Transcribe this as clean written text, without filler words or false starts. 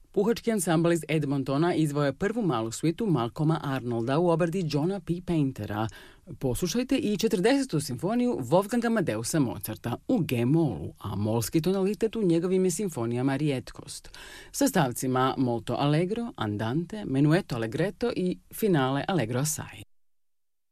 Puhački ansambl iz Edmontona izveo je prvu malu svitu Malcolma Arnolda u obradi Johna P. Paintera. Poslušajte i 40. simfoniju Wolfganga Amadeusa Mozarta u G-molu, a molski tonalitet u njegovim je simfonijama rijetkost. Sa stavcima molto allegro, andante, menueto allegretto i finale allegro assai.